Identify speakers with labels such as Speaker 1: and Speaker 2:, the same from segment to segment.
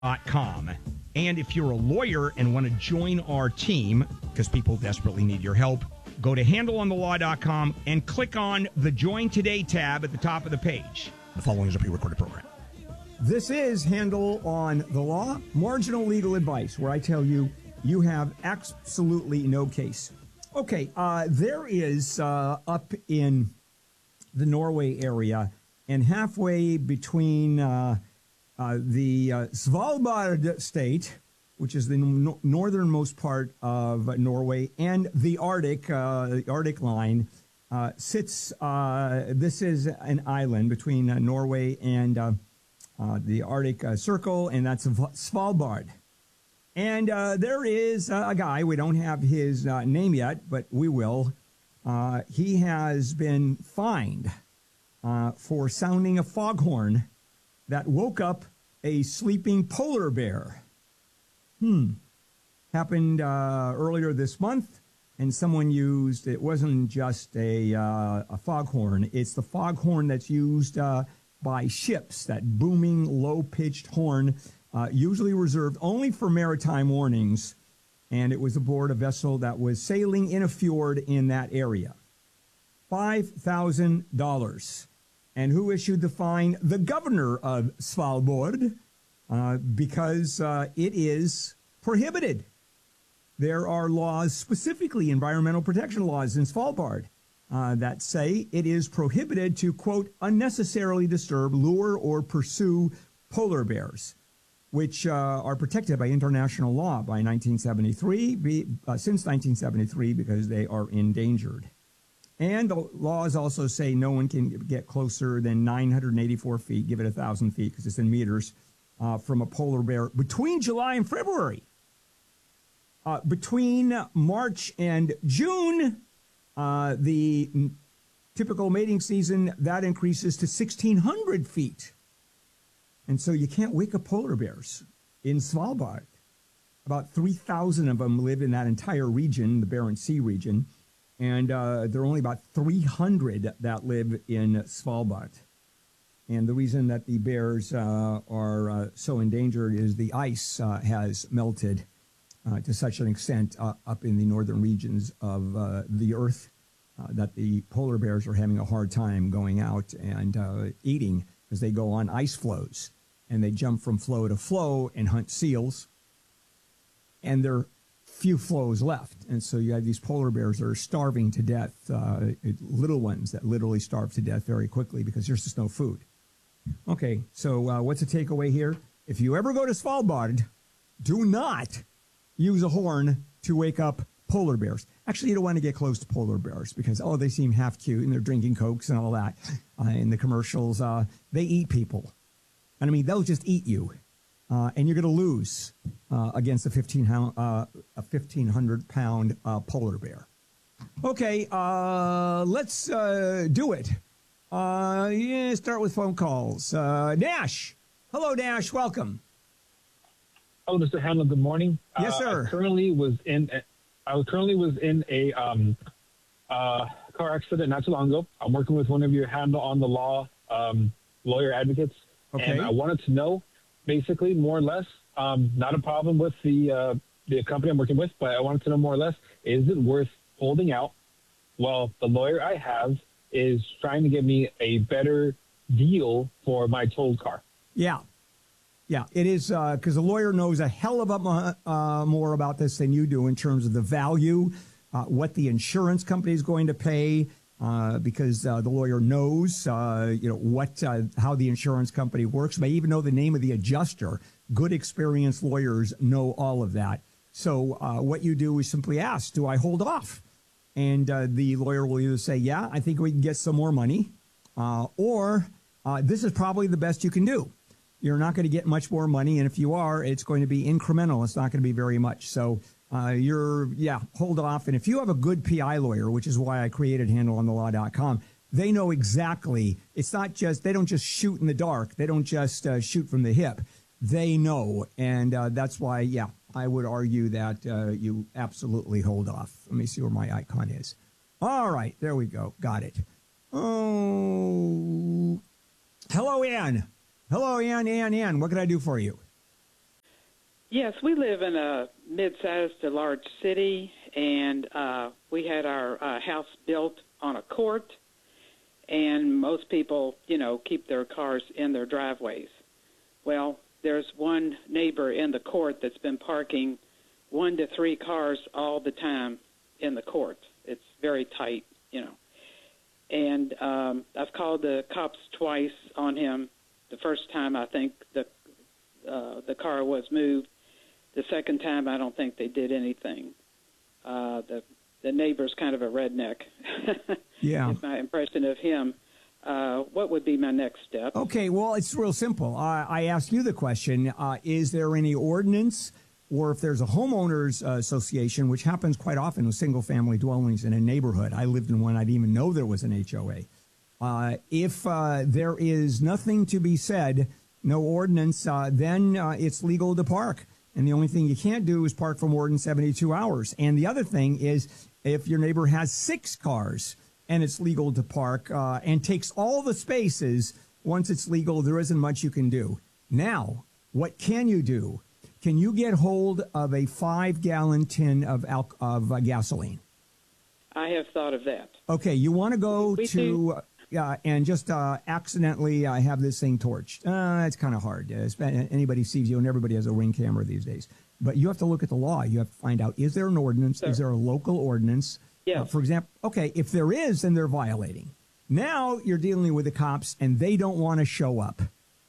Speaker 1: handleonthelaw.com. And if you're a lawyer and want to join our team, because people desperately need your help, go to handleonthelaw.com and click on the Join Today tab at the top of the page. The following is a pre-recorded program. This is Handle on the Law, marginal legal advice, where I tell you you have absolutely no case. Okay, there is up in the Norway area and halfway between the Svalbard state, which is the northernmost part of Norway, and the Arctic line, sits, this is an island between Norway and the Arctic Circle, and that's Svalbard. And there is a guy, we don't have his name yet, but we will. He has been fined for sounding a foghorn that woke up a sleeping polar bear. Happened earlier this month, and someone used, it wasn't just a foghorn, it's the foghorn that's used by ships, that booming, low-pitched horn, usually reserved only for maritime warnings, and it was aboard a vessel that was sailing in a fjord in that area. $5,000. And who issued the fine? The governor of Svalbard, because it is prohibited. There are laws, specifically environmental protection laws in Svalbard, that say it is prohibited to, quote, unnecessarily disturb, lure, or pursue polar bears, which are protected by international law by 1973, since 1973, because they are endangered. And the laws also say no one can get closer than 984 feet, give it 1,000 feet because it's in meters, from a polar bear between July and February. Between March and June, the typical mating season, that increases to 1,600 feet. And so you can't wake up polar bears in Svalbard. About 3,000 of them live in that entire region, the Barents Sea region. And there are only about 300 that live in Svalbard. And the reason that the bears are so endangered is the ice has melted to such an extent up in the northern regions of the Earth that the polar bears are having a hard time going out and eating, because they go on ice floes and they jump from floe to floe and hunt seals. And there are few floes left. And so you have these polar bears that are starving to death, little ones that literally starve to death very quickly because there's just no food. Okay, so what's the takeaway here? If you ever go to Svalbard, do not use a horn to wake up polar bears. Actually, you don't want to get close to polar bears because, they seem half cute and they're drinking Cokes and all that. In the commercials, they eat people. And I mean, they'll just eat you. And you're going to lose against a 1,500-pound polar bear. Okay, let's do it. Start with phone calls. Dash. Hello, Dash. Welcome.
Speaker 2: Oh, Mr. Handler, good morning.
Speaker 1: Yes, sir.
Speaker 2: I currently was in a car accident not too long ago. I'm working with one of your Handle on the Law lawyer advocates.
Speaker 1: Okay.
Speaker 2: And I wanted to know, basically, more or less, not a problem with the company I'm working with, but I wanted to know more or less, is it worth holding out? Well, the lawyer I have is trying to give me a better deal for my tolled car.
Speaker 1: Yeah, it is, because the lawyer knows a hell of a more about this than you do in terms of the value, what the insurance company is going to pay, because the lawyer knows, what how the insurance company works. May even know the name of the adjuster. Good, experienced lawyers know all of that. So what you do is simply ask, do I hold off? And the lawyer will either say, yeah, I think we can get some more money, or this is probably the best you can do. You're not going to get much more money, and if you are, it's going to be incremental. It's not going to be very much. So hold off. And if you have a good PI lawyer, which is why I created handleonthelaw.com, they know exactly. It's not just, they don't just shoot in the dark. They don't just shoot from the hip. They know, and that's why, I would argue that you absolutely hold off. Let me see where my icon is. All right, there we go. Got it. Oh, hello, Ann. Hello, Ann. What can I do for you?
Speaker 3: Yes, we live in a mid-sized to large city, and we had our house built on a court, and most people, keep their cars in their driveways. Well, there's one neighbor in the court that's been parking 1 to 3 cars all the time in the court. It's very tight, And I've called the cops twice on him. The first time, I think the car was moved. The second time, I don't think they did anything. The neighbor's kind of a redneck.
Speaker 1: Yeah.
Speaker 3: Is my impression of him. What would be my next step?
Speaker 1: Okay, well, it's real simple. I asked you the question, is there any ordinance, or if there's a homeowners association, which happens quite often with single-family dwellings in a neighborhood. I lived in one. I didn't even know there was an HOA. If there is nothing to be said, no ordinance, then it's legal to park. And the only thing you can't do is park for more than 72 hours. And the other thing is, if your neighbor has 6 cars and it's legal to park and takes all the spaces, once it's legal, there isn't much you can do. Now, what can you do? Can you get hold of a 5-gallon tin of gasoline?
Speaker 3: I have thought of that.
Speaker 1: Okay, you want to go and just accidentally have this thing torched. It's kind of hard. Anybody sees you, and everybody has a Ring camera these days. But you have to look at the law. You have to find out, is there an ordinance?
Speaker 3: Sure.
Speaker 1: Is there a local ordinance?
Speaker 3: Yes.
Speaker 1: For example, okay, if there is, then they're violating. Now you're dealing with the cops, and they don't want to show up.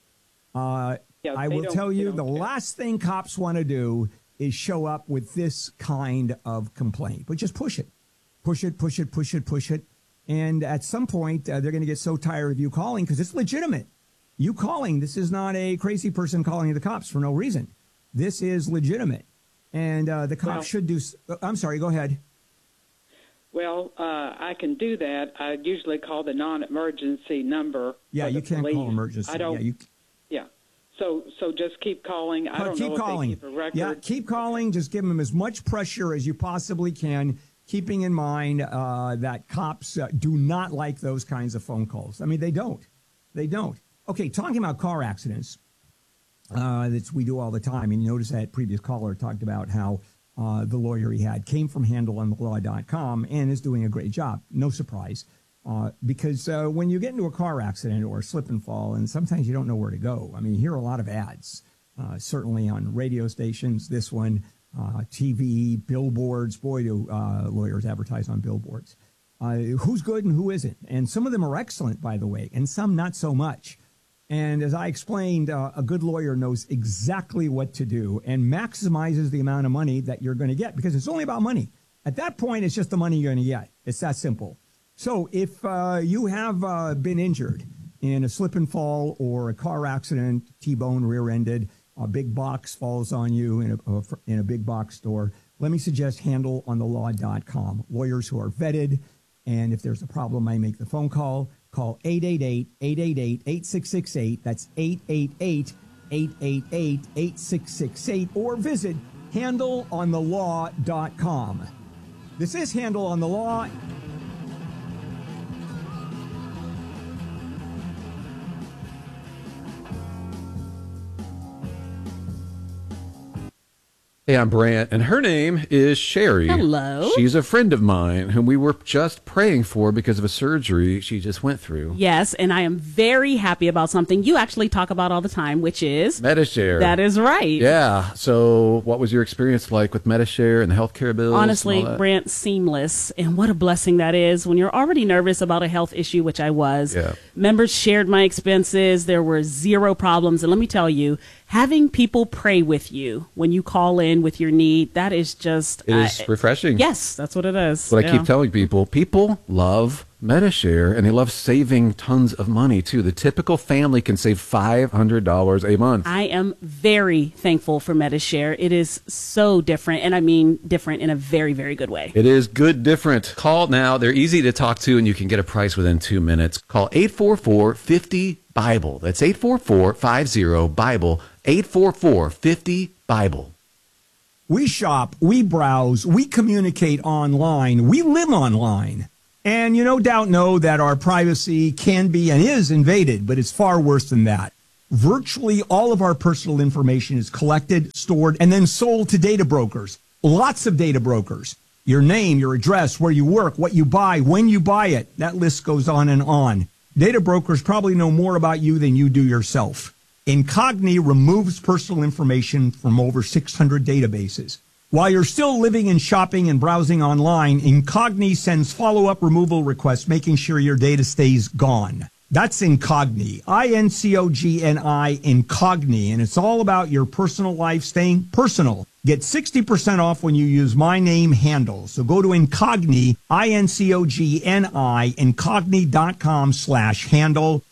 Speaker 1: I will tell you, the last thing cops want to do is show up with this kind of complaint. But just push it. Push it, push it, push it, push it. And at some point, they're going to get so tired of you calling because it's legitimate. You calling, this is not a crazy person calling the cops for no reason. This is legitimate. And the cops should do... I'm sorry, go ahead.
Speaker 3: Well, I can do that. I usually call the non-emergency number.
Speaker 1: Yeah, you can't call emergency.
Speaker 3: I don't... Yeah. So just keep calling. I don't know if they keep a record.
Speaker 1: Yeah, keep calling. Just give them as much pressure as you possibly can, keeping in mind that cops do not like those kinds of phone calls. I mean, they don't. They don't. Okay, talking about car accidents, that we do all the time. And you notice that previous caller talked about how the lawyer he had came from handleonthelaw.com and is doing a great job. No surprise. Because when you get into a car accident or slip and fall, and sometimes you don't know where to go. I mean, you hear a lot of ads, certainly on radio stations, this one, TV, billboards. Boy, do lawyers advertise on billboards. Who's good and who isn't? And some of them are excellent, by the way, and some not so much. And as I explained, a good lawyer knows exactly what to do and maximizes the amount of money that you're going to get, because it's only about money. At that point, it's just the money you're going to get. It's that simple. So if you have been injured in a slip and fall or a car accident, T-bone, rear-ended, a big box falls on you in a big box store, let me suggest handleonthelaw.com. Lawyers who are vetted, and if there's a problem, I make the phone call. Call 888-888-8668. That's 888-888-8668. Or visit handleonthelaw.com. This is Handle on the Law.
Speaker 4: Hey, I'm Brant, and her name is Sherry.
Speaker 5: Hello.
Speaker 4: She's a friend of mine whom we were just praying for because of a surgery she just went through.
Speaker 5: Yes, and I am very happy about something you actually talk about all the time, which is...
Speaker 4: Medi-Share.
Speaker 5: That is right.
Speaker 4: Yeah. So what was your experience like with Medi-Share and the healthcare bills?
Speaker 5: Honestly, Brant, seamless. And what a blessing that is when you're already nervous about a health issue, which I was.
Speaker 4: Yeah.
Speaker 5: Members shared my expenses. There were zero problems. And let me tell you, having people pray with you when you call in with your need, that is just...
Speaker 4: It is refreshing.
Speaker 5: Yes, that's what it is.
Speaker 4: What I keep telling people. People love Medi-Share, and they love saving tons of money, too. The typical family can save $500 a month.
Speaker 5: I am very thankful for Medi-Share. It is so different, and I mean different in a very, very good way.
Speaker 4: It is good different. Call now. They're easy to talk to, and you can get a price within 2 minutes. Call 844-50-BIBLE. That's 844-50-BIBLE. 844-50-BIBLE.
Speaker 1: We shop, we browse, we communicate online, we live online. And you no doubt know that our privacy can be and is invaded, but it's far worse than that. Virtually all of our personal information is collected, stored, and then sold to data brokers. Lots of data brokers. Your name, your address, where you work, what you buy, when you buy it. That list goes on and on. Data brokers probably know more about you than you do yourself. Incogni removes personal information from over 600 databases. While you're still living and shopping and browsing online, Incogni sends follow-up removal requests, making sure your data stays gone. That's Incogni, I-N-C-O-G-N-I, Incogni, and it's all about your personal life staying personal. Get 60% off when you use my name handle. So go to Incogni, I-N-C-O-G-N-I, Incogni.com/handle,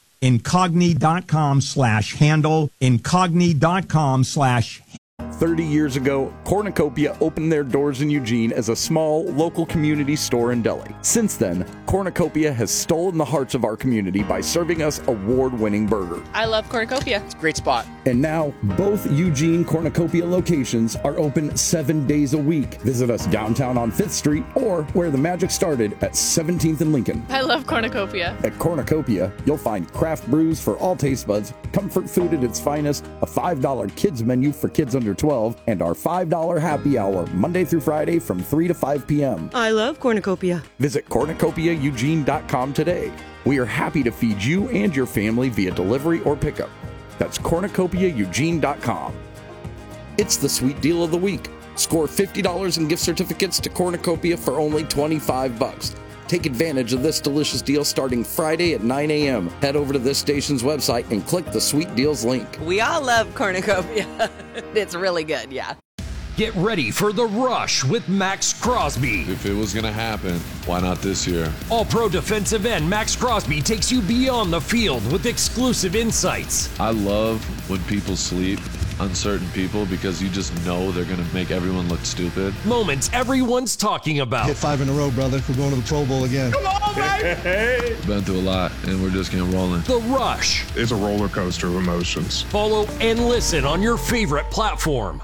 Speaker 1: Incogni.com/handle, Incogni.com/handle.
Speaker 6: 30 years ago, Cornucopia opened their doors in Eugene as a small, local community store and deli. Since then, Cornucopia has stolen the hearts of our community by serving us award-winning burger.
Speaker 7: I love Cornucopia. It's a great spot.
Speaker 6: And now, both Eugene Cornucopia locations are open 7 days a week. Visit us downtown on 5th Street or where the magic started at 17th and Lincoln.
Speaker 7: I love Cornucopia.
Speaker 6: At Cornucopia, you'll find craft brews for all taste buds, comfort food at its finest, a $5 kids menu for kids under 12, and our $5 happy hour Monday through Friday from 3 to 5 p.m.
Speaker 8: I love Cornucopia.
Speaker 6: Visit cornucopiaeugene.com today. We are happy to feed you and your family via delivery or pickup. That's cornucopiaeugene.com. It's the sweet deal of the week. Score $50 in gift certificates to Cornucopia for only $25. Take advantage of this delicious deal starting Friday at 9 a.m. Head over to this station's website and click the Sweet Deals link.
Speaker 8: We all love Cornucopia. It's really good, yeah.
Speaker 9: Get ready for The Rush with Max Crosby.
Speaker 10: If it was going to happen, why not this year?
Speaker 9: All-pro defensive end Max Crosby takes you beyond the field with exclusive insights.
Speaker 10: I love when people sleep, uncertain people, because you just know they're going to make everyone look stupid.
Speaker 9: Moments everyone's talking about.
Speaker 11: Hit 5 in a row, brother. We're going to the Pro Bowl again.
Speaker 9: Come on, baby!
Speaker 10: Been through a lot, and we're just getting rolling.
Speaker 9: The Rush.
Speaker 12: It's a roller coaster of emotions.
Speaker 9: Follow and listen on your favorite platform.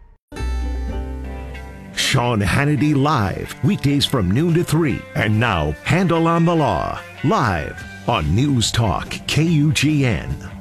Speaker 13: Sean Hannity Live, weekdays from noon to 3. And now, Handle on the Law, live on News Talk KUGN.